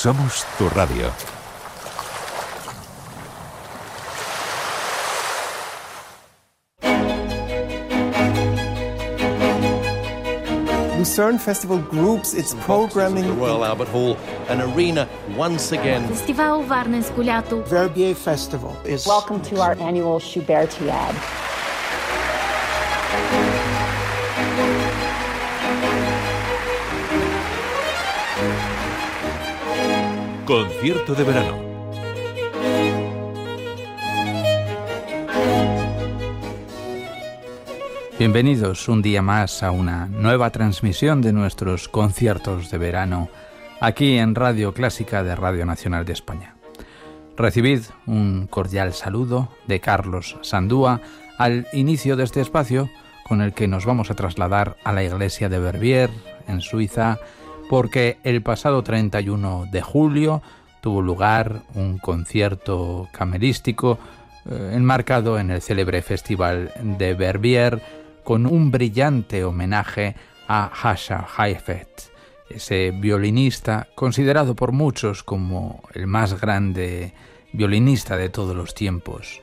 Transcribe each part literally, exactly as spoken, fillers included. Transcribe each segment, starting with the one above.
Somos tu radio. Lucerne Festival groups its programming. The Royal Albert Hall, an arena once again. Festival Varna Sculiatu. Verbier Festival is. Welcome to our annual Schubertiad. Concierto de verano. Bienvenidos un día más a una nueva transmisión de nuestros conciertos de verano aquí en Radio Clásica de Radio Nacional de España. Recibid un cordial saludo de Carlos Sandúa al inicio de este espacio con el que nos vamos a trasladar a la iglesia de Verbier, en Suiza, porque el pasado treinta y uno de julio tuvo lugar un concierto camerístico eh, enmarcado en el célebre Festival de Verbier, con un brillante homenaje a Jascha Heifetz, ese violinista considerado por muchos como el más grande violinista de todos los tiempos.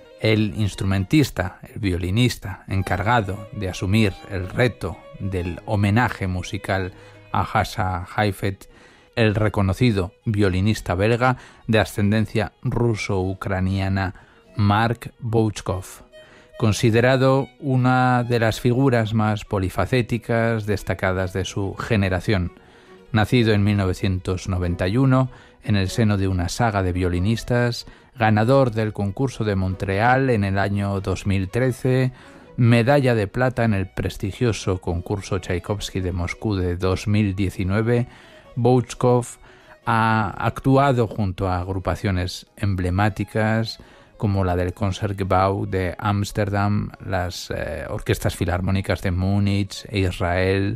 El instrumentista, el violinista encargado de asumir el reto del homenaje musical a Jascha Heifetz, el reconocido violinista belga de ascendencia ruso-ucraniana Mark Bouchkov, considerado una de las figuras más polifacéticas destacadas de su generación. Nacido en mil novecientos noventa y uno en el seno de una saga de violinistas, ganador del concurso de Montreal en el año dos mil trece, medalla de plata en el prestigioso concurso Tchaikovsky de Moscú de dos mil diecinueve, Bouchkov ha actuado junto a agrupaciones emblemáticas como la del Concertgebouw de Ámsterdam, las eh, orquestas filarmónicas de Múnich e Israel,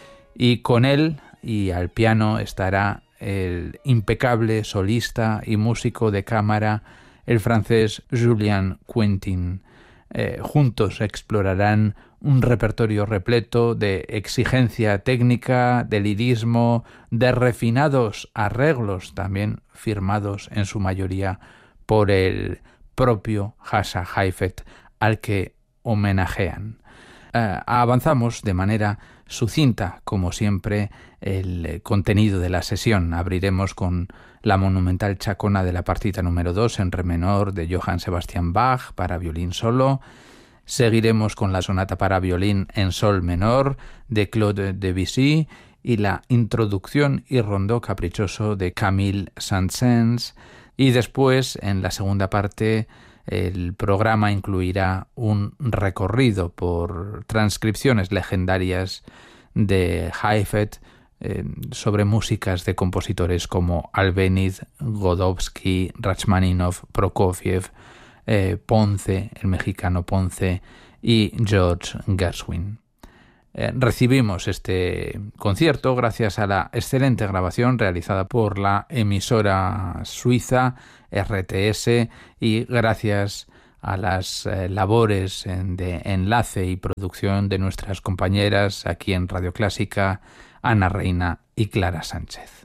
y con él y al piano estará el impecable solista y músico de cámara, el francés Julien Quentin. Eh, juntos explorarán un repertorio repleto de exigencia técnica, de lirismo, de refinados arreglos, también firmados en su mayoría por el propio Jascha Heifetz, al que homenajean. Eh, avanzamos de manera sucinta, como siempre, el contenido de la sesión. Abriremos con la monumental chacona de la partita número dos en re menor de Johann Sebastian Bach para violín solo. Seguiremos con la sonata para violín en sol menor de Claude Debussy y la introducción y rondó caprichoso de Camille Saint-Saëns. Y después, en la segunda parte, el programa incluirá un recorrido por transcripciones legendarias de Heifetz eh, sobre músicas de compositores como Albéniz, Godowsky, Rachmaninoff, Prokofiev, eh, Ponce, el mexicano Ponce y George Gershwin. Eh, recibimos este concierto gracias a la excelente grabación realizada por la emisora suiza R T S y gracias a las eh, labores en, de enlace y producción de nuestras compañeras aquí en Radio Clásica, Ana Reina y Clara Sánchez.